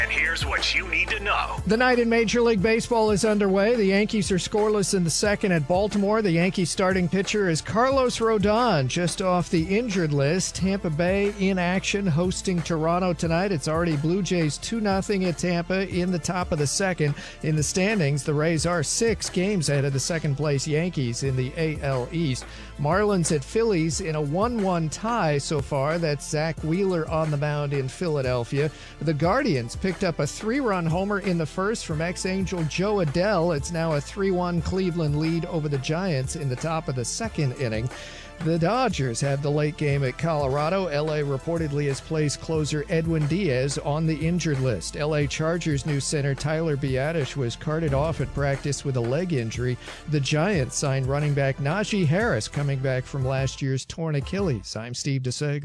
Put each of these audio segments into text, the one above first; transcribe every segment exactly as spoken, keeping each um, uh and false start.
And here's what you need to know. The night in Major League Baseball is underway. The Yankees are scoreless in the second at Baltimore. The Yankees starting pitcher is Carlos Rodon, just off the injured list. Tampa Bay in action, hosting Toronto tonight. It's already Blue Jays two nothing at Tampa in the top of the second. In the standings, the Rays are six games ahead of the second-place Yankees in the A L East. Marlins at Phillies in a one one tie so far. That's Zach Wheeler on the mound in Philadelphia. The Guardians picked up a three-run homer in the first from ex-Angel Joe Adell. It's now a three one Cleveland lead over the Giants in the top of the second inning. The Dodgers have the late game at Colorado. L A reportedly has placed closer Edwin Diaz on the injured list. L A Chargers new center Tyler Biadasz was carted off at practice with a leg injury. The Giants signed running back Najee Harris, coming back from last year's torn Achilles. I'm Steve DeSager.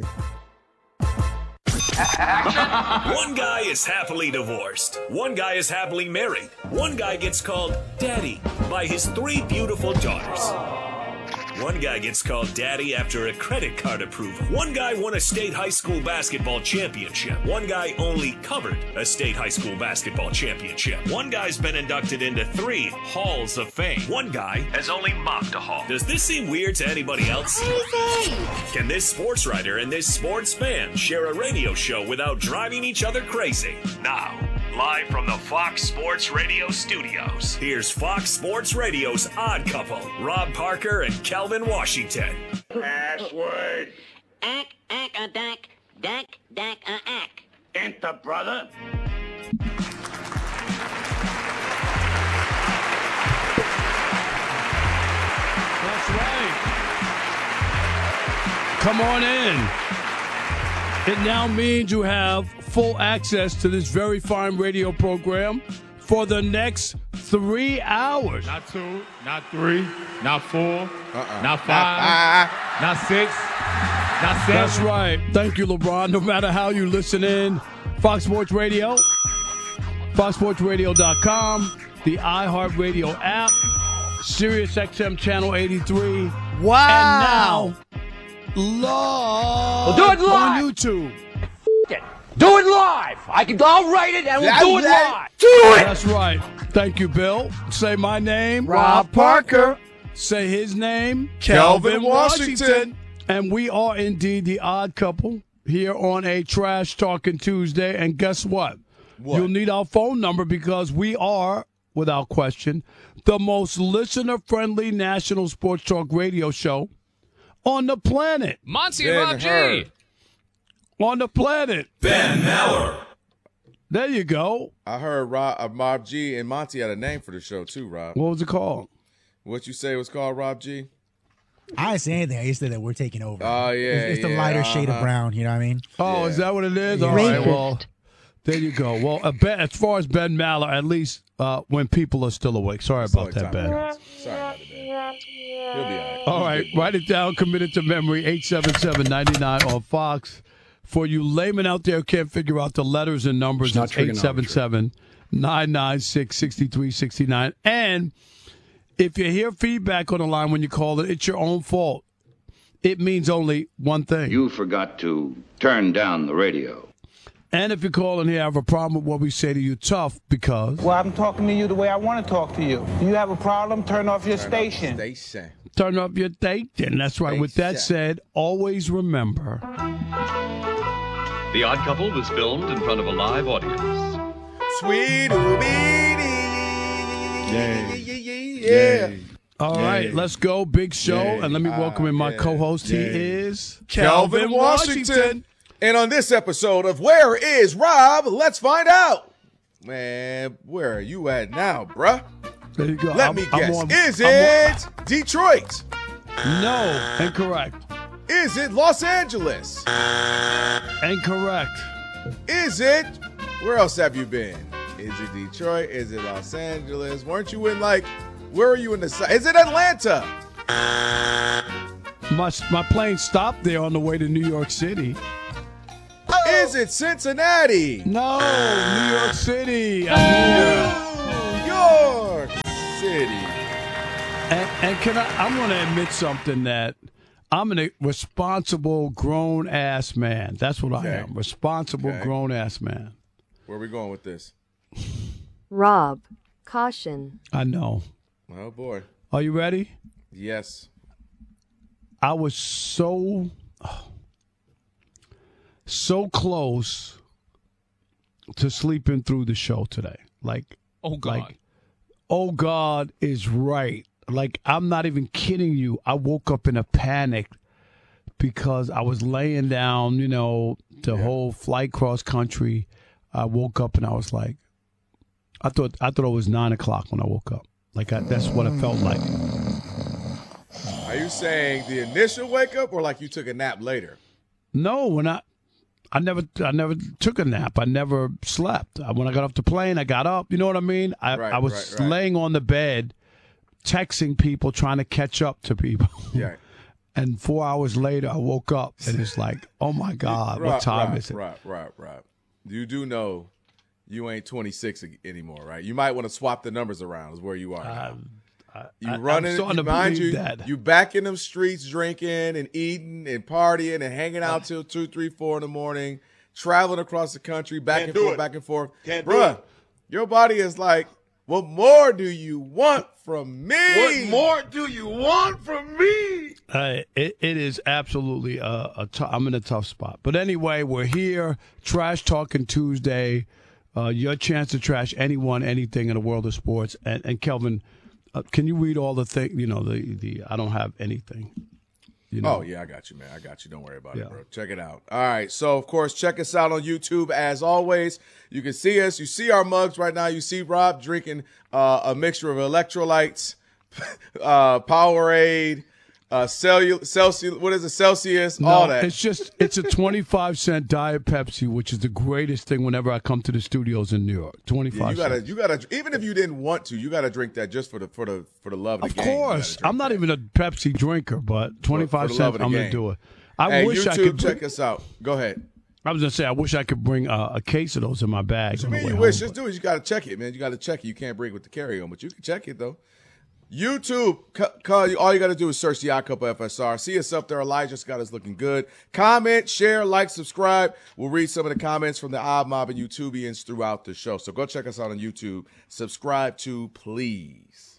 One guy is happily divorced. One guy is happily married. One guy gets called daddy by his three beautiful daughters. One guy gets called daddy after a credit card approval. One guy won a state high school basketball championship. One guy only covered a state high school basketball championship. One guy's been inducted into three halls of fame. One guy has only mopped a hall. Does this seem weird to anybody else? Can this sports writer and this sports fan share a radio show without driving each other crazy? Now, live from the Fox Sports Radio studios, here's Fox Sports Radio's Odd Couple, Rob Parker and Calvin Washington. Password. Ack, ack, a dack, dack, dack, a ack. Enter, brother. That's right. Come on in. It now means you have full access to this very fine radio program for the next three hours. Not two, not three, not four, uh-uh. not five, uh-uh. not six, not seven. That's right. Thank you, LeBron. No matter how you listen in, Fox Sports Radio, fox sports radio dot com, the iHeartRadio app, Sirius X M Channel eighty-three. Wow. And now, live we'll do it live. on YouTube. It. Do it live. I can. I'll write it and we'll That's do it that. live. Do it. That's right. Thank you, Bill. Say my name, Rob Parker. Say his name, Calvin Washington. And we are indeed the Odd Couple here on a Trash Talking Tuesday. And guess what? What? You'll need our phone number because we are, without question, the most listener-friendly national sports talk radio show on the planet. Monty and Rob G. On the planet. Ben Maller. There you go. I heard Rob, uh, Rob G and Monty had a name for the show too, Rob. What was it called? What you say it was called, Rob G? I didn't say anything. I just said that we're taking over. Oh, yeah, It's, it's the yeah, lighter uh-huh. shade of brown, you know what I mean? Oh, Yeah. is that what it is? Yeah. All right, Racist. well, there you go. Well, uh, ben, as far as Ben Maller, at least uh, when people are still awake. Sorry about that, Ben. Sorry about it, Ben. He'll be all right. All right, write it down, commit it to memory, eight seven seven, nine nine on Fox. For you laymen out there who can't figure out the letters and numbers, It's not it's eight seven seven, nine nine six, six three six nine. And if you hear feedback on the line when you call it, it's your own fault. It means only one thing. You forgot to turn down the radio. And if you call in here, have a problem with what we say to you, tough, because... Well, I'm talking to you the way I want to talk to you. Do you have a problem? Turn off your Turn station. Up the station. Turn up your station. That's right. With that said, always remember... The Odd Couple was filmed in front of a live audience. Sweet Oobie. Yeah. Yeah. All Yeah. right, let's go. Big show. Yeah. And let me welcome in my yeah. co-host. He Yeah. is... Calvin Washington. And on this episode of Where is Rob? Let's find out. Man, where are you at now, bruh? There you go. Let I'm- me I'm guess. on- Is I'm it Detroit? No, incorrect. Is it Los Angeles? Incorrect. Is it? Where else have you been? Is it Detroit? Is it Los Angeles? Weren't you in like? Where are you in the south? Is it Atlanta? My my plane stopped there on the way to New York City. Is it Cincinnati? No, New York City. I'm here. New York City. And, and can I? I'm going to admit something that I'm a responsible grown ass man. That's what Okay. I am. Responsible Okay. grown ass man. Where are we going with this? Rob, caution. I know. Oh, boy. Are you ready? Yes. I was so, so close to sleeping through the show today. Like, oh, God. Like, oh, God is right. Like, I'm not even kidding you. I woke up in a panic because I was laying down, you know, the yeah. whole flight cross country. I woke up and I was like, I thought I thought it was nine o'clock when I woke up. Like, I, that's what it felt like. Are you saying the initial wake up or like you took a nap later? No, when I, I never, I never took a nap. I never slept. When I got off the plane, I got up. You know what I mean? I, right, I was right, right. laying on the bed, texting people, trying to catch up to people. Yeah. And four hours later, I woke up and it's like, oh my God, right, what time right, is it? Right, right, right. You do know you ain't twenty-six anymore, right? You might want to swap the numbers around. Is where you are now. Um, I, you I, running, I'm starting you, to mind believe you, that. you back in them streets drinking and eating and partying and hanging out till two, three, four in the morning, traveling across the country, back Can't and do forth, it. back and forth. Can't do Bruh, it. your body is like, what more do you want from me? What more do you want from me? Uh, it, it is absolutely a, a t- I'm in a tough spot. But anyway, we're here. Trash Talking Tuesday. Uh, your chance to trash anyone, anything in the world of sports. And, and Kelvin, uh, can you read all the thing? You know, the, the I don't have anything. You know? Oh, yeah, I got you, man. I got you. Don't worry about Yeah. it, bro. Check it out. All right. So, of course, check us out on YouTube. As always, you can see us. You see our mugs right now. You see Rob drinking uh, a mixture of electrolytes, uh, Powerade, uh, Celsius, Celsius, what is it, Celsius, No, all that. It's just, it's a twenty-five cent Diet Pepsi, which is the greatest thing whenever I come to the studios in New York. twenty-five Yeah, you gotta, cents. you gotta. Even if you didn't want to, you gotta drink that just for the, for the, for the love of, Of the game. You gotta course. drink I'm not that. even a Pepsi drinker, but twenty-five For the love cents, of the I'm going game. to do it. I Hey, wish YouTube, I could. check bring- us out. Go ahead. I was going to say, I wish I could bring uh, a case of those in my bag. So on the man, way you home, wish. but- Just do it. You got to check it, man. You got to check it. You can't bring it with the carry on, but you can check it though. YouTube, cu- cu- all you got to do is search the Odd Couple F S R. See us up there. Elijah's got us looking good. Comment, share, like, subscribe. We'll read some of the comments from the Odd Mob and YouTubians throughout the show. So go check us out on YouTube. Subscribe to, please.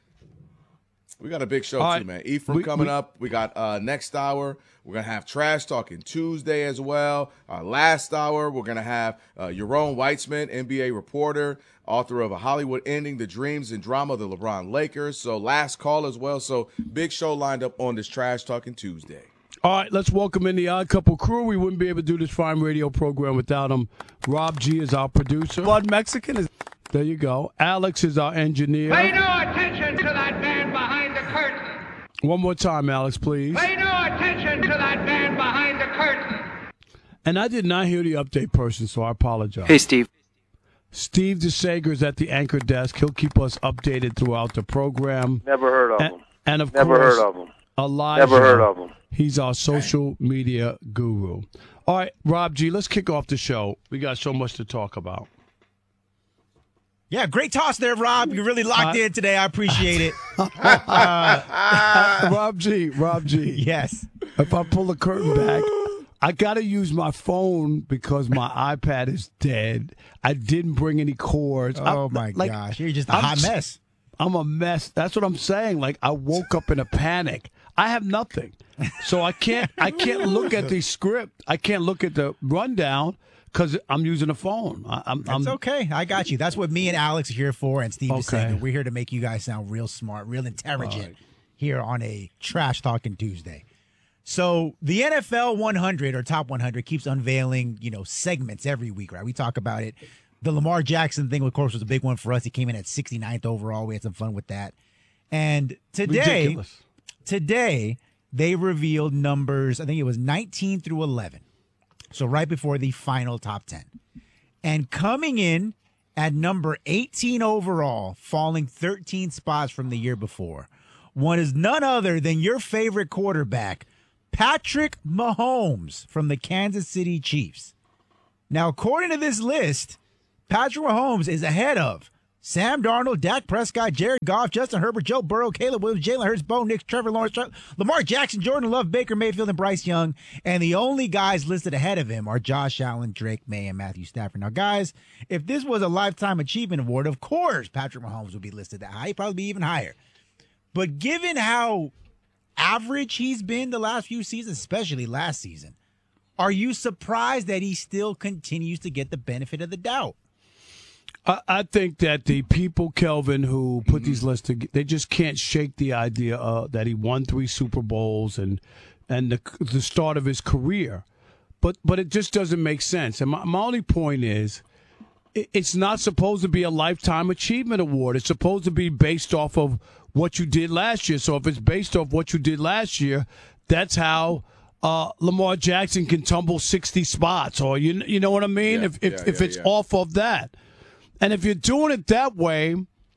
We got a big show All too, right. man. Ephraim We- coming we- up. We got uh, next hour. We're going to have Trash Talking Tuesday as well. Our last hour, we're going to have uh, Yaron Weitzman, N B A reporter, author of A Hollywood Ending, The Dreams and Drama of the LeBron Lakers. So last call as well. So big show lined up on this Trash Talking Tuesday. All right, let's welcome in the Odd Couple crew. We wouldn't be able to do this fine radio program without him. Rob G is our producer. Blood Mexican is. There you go. Alex is our engineer. Pay no attention to that man behind the curtain. One more time, Alex, please. Pay no attention to that man behind the curtain. And I did not hear the update person, so I apologize. Hey, Steve. Steve DeSager is at the anchor desk. He'll keep us updated throughout the program. Never heard of and, him. And of Never course, heard of him. Elijah. Never heard of him. He's our social media guru. All right, Rob G, let's kick off the show. We got so much to talk about. Yeah, great toss there, Rob. You really locked Uh, in today. I appreciate it. Uh, Rob G, Rob G. Yes. If I pull the curtain back, I got to use my phone because my iPad is dead. I didn't bring any cords. Oh, I'm, my like, gosh. You're just a I'm hot s- mess. I'm a mess. That's what I'm saying. Like, I woke up in a panic. I have nothing. So I can't I can't look at the script. I can't look at the rundown because I'm using a phone. I, I'm, That's I'm okay. I got you. That's what me and Alex are here for, and Steve is Okay. saying. We're here to make you guys sound real smart, real intelligent right. here on a Trash Talking Tuesday. So the N F L one hundred or Top one hundred keeps unveiling, you know, segments every week, right? We talk about it. The Lamar Jackson thing, of course, was a big one for us. He came in at sixty-ninth overall. We had some fun with that. And today, ridiculous. today they revealed numbers, I think it was nineteen through eleven. So right before the final top ten. And coming in at number eighteen overall, falling thirteen spots from the year before, one is none other than your favorite quarterback, Patrick Mahomes from the Kansas City Chiefs. Now, according to this list, Patrick Mahomes is ahead of Sam Darnold, Dak Prescott, Jared Goff, Justin Herbert, Joe Burrow, Caleb Williams, Jalen Hurts, Bo Nix, Trevor Lawrence, Lamar Jackson, Jordan Love, Baker Mayfield, and Bryce Young. And the only guys listed ahead of him are Josh Allen, Drake May, and Matthew Stafford. Now, guys, if this was a Lifetime Achievement Award, of course Patrick Mahomes would be listed that high. He'd probably be even higher. But given how average he's been the last few seasons, especially last season, are you surprised that he still continues to get the benefit of the doubt? I, I think that the people, Kelvin, who put these lists together, they just can't shake the idea uh, that he won three Super Bowls and and the the start of his career. But but it just doesn't make sense. And my, my only point is, it, it's not supposed to be a Lifetime Achievement Award. It's supposed to be based off of what you did last year. So if it's based off what you did last year, that's how uh, Lamar Jackson can tumble sixty spots. Or you you know what I mean? Yeah, if if, yeah, if yeah, it's yeah. off of that. And if you're doing it that way,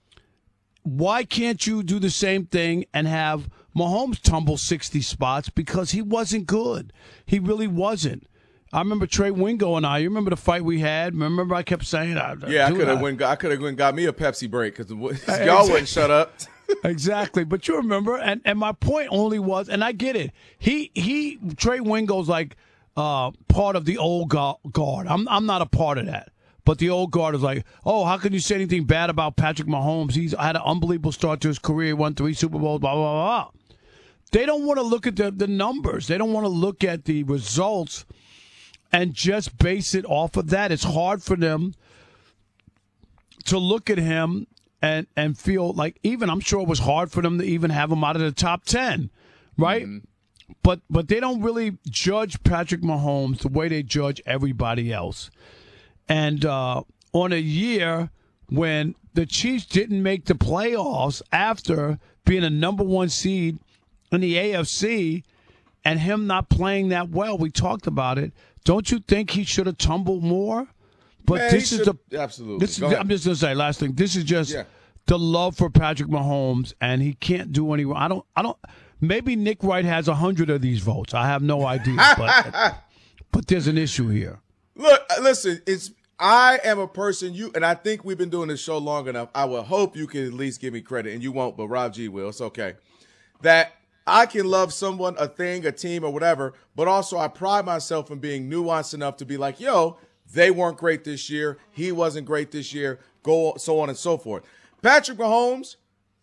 why can't you do the same thing and have Mahomes tumble sixty spots? Because he wasn't good. He really wasn't. I remember Trey Wingo and I. You remember the fight we had? Remember I kept saying, I, Yeah, I dude, could have I- went. I could have went got me a Pepsi break because y'all Exactly. wouldn't shut up. Exactly, but you remember, and, and my point only was, and I get it. He he Trey Wingo's like uh, part of the old gu- guard. I'm I'm not a part of that. But the old guard is like, oh, how can you say anything bad about Patrick Mahomes? He's had an unbelievable start to his career. He won three Super Bowls, blah, blah, blah. They don't want to look at the, the numbers. They don't want to look at the results and just base it off of that. It's hard for them to look at him and, and feel like, even I'm sure it was hard for them to even have him out of the top ten, right? Mm-hmm. But but they don't really judge Patrick Mahomes the way they judge everybody else. And uh, on a year when the Chiefs didn't make the playoffs after being a number one seed in the A F C and him not playing that well, we talked about it. Don't you think he should have tumbled more? But Man, this he is should- the absolutely. This is, Go ahead. I'm just gonna say last thing. This is just Yeah. the love for Patrick Mahomes, and he can't do any. I don't. I don't. Maybe Nick Wright has a hundred of these votes. I have no idea, but but there's an issue here. Look, listen, it's I am a person, you and I think we've been doing this show long enough. I will hope you can at least give me credit, and you won't, but Rob G will. It's okay. That I can love someone, a thing, a team, or whatever, but also I pride myself in being nuanced enough to be like, yo, they weren't great this year. He wasn't great this year. Go so on and so forth. Patrick Mahomes,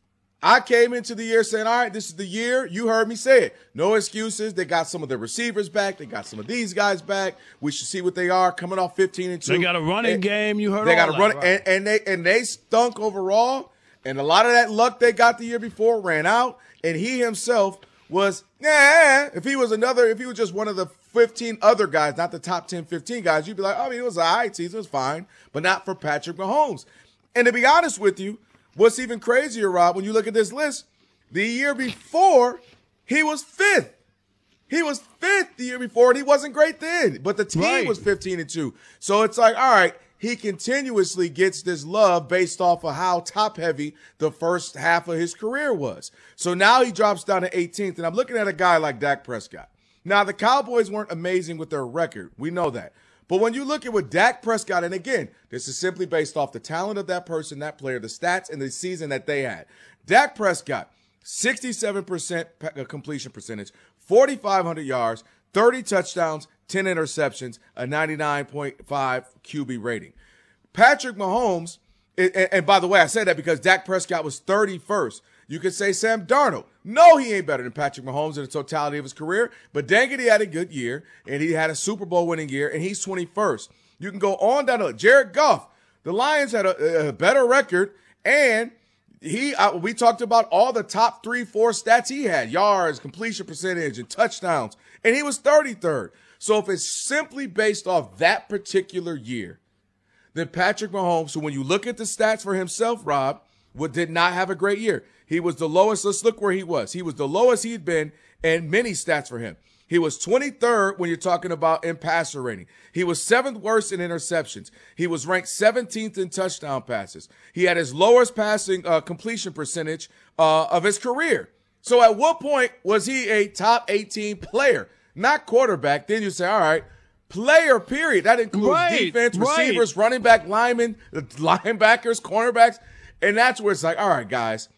I came into the year saying, all right, this is the year. You heard me say it. No excuses. They got some of the receivers back. They got some of these guys back. We should see what they are coming off fifteen and two. They got a running And game. You heard They all got a that, run right? and, and they and they stunk overall. And a lot of that luck they got the year before ran out. And he himself was, nah, if he was another, if he was just one of the fifteen other guys, not the top ten, fifteen guys, you'd be like, oh, I mean, it was all right season, it was fine, but not for Patrick Mahomes. And to be honest with you, what's even crazier, Rob, when you look at this list, the year before, he was fifth. He was fifth the year before, and he wasn't great then. But the team Right. was fifteen and two. So it's like, all right, he continuously gets this love based off of how top-heavy the first half of his career was. So now he drops down to eighteenth, and I'm looking at a guy like Dak Prescott. Now, the Cowboys weren't amazing with their record. We know that. But when you look at what Dak Prescott, and again, this is simply based off the talent of that person, that player, the stats, and the season that they had. Dak Prescott, sixty-seven percent completion percentage, forty-five hundred yards, thirty touchdowns, ten interceptions, a ninety-nine point five Q B rating. Patrick Mahomes, and, and by the way, I said that because Dak Prescott was thirty-first. You could say Sam Darnold. No, he ain't better than Patrick Mahomes in the totality of his career, but dang it, he had a good year, and he had a Super Bowl winning year, and he's twenty-first. You can go on down to Jared Goff. The Lions had a, a better record, and he uh, we talked about all the top three, four stats he had, yards, completion percentage, and touchdowns, and he was thirty-third. So if it's simply based off that particular year, then Patrick Mahomes, who when you look at the stats for himself, Rob, would, did not have a great year. He was the lowest. Let's look where he was. He was the lowest he'd been in many stats for him. He was twenty-third when you're talking about in passer rating. He was seventh worst in interceptions. He was ranked seventeenth in touchdown passes. He had his lowest passing uh, completion percentage uh, of his career. So at what point was he a top eighteen player? Not quarterback. Then you say, all right, player, period. That includes Right, defense, right. receivers, running back, linemen, the linebackers, cornerbacks. And that's where it's like, all right, guys,